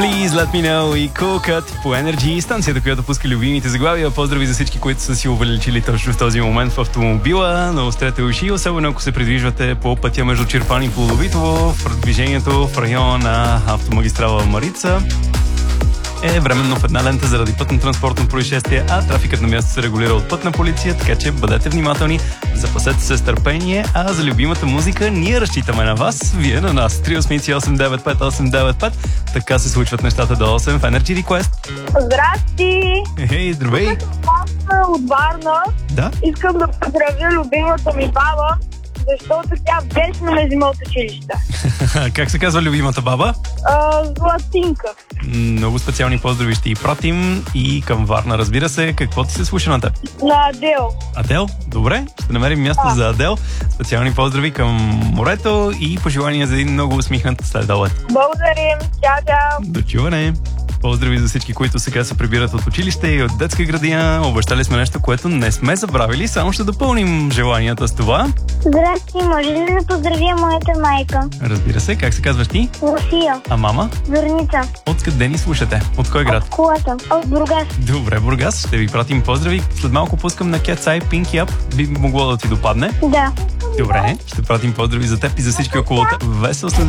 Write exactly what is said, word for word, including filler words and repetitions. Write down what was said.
Please let me know и Cool по Energy, станцията, която пуска любимите заглавия. Поздрави за всички, които са си увеличили точно в този момент в автомобила. Наострете уши, особено ако се придвижвате по пътя между Чирпан и Плодовитово, в движението в района на автомагистрала Марица е временно в една лента заради пътно-транспортно происшествие, а трафикът на място се регулира от пътна полиция, така че бъдете внимателни, запасете се с търпение, а за любимата музика ние разчитаме на вас, вие на нас. три осем осем девет пет осем девет пет. Така се случват нещата до осем в Energy Request. Здрасти! Хей, здравей! Аз от Варна. Да? Искам да поздравя любимата ми баба, защото тя вечно ме взима от училище. Как се казва любимата баба? А, Златинка. Много специални поздрави ще и пратим и към Варна, разбира се. Какво ти се слуша на теб? На Адел. Адел? Добре, ще намерим място а. за Адел. Специални поздрави към морето и пожелания за един много усмихнат следобед. Благодарим. Чао, чао. До чуване. Поздрави за всички, които сега се прибират от училище и от детска градина. Обещали сме нещо, което не сме забравили. Само ще допълним желанията с това. Здрасти, може ли да поздравя моята майка? Разбира се, как се казваш ти? Лусия. А мама? Зорница. Откъде ни слушате? От кой град? От Кулата. От Бургас. Добре, Бургас. Ще ви пратим поздрави. След малко пускам на Cat's Eye Pinky Up. Би могло да ти допадне. Да. Добре, ще пратим поздрави за теб и за всички около теб. Весел след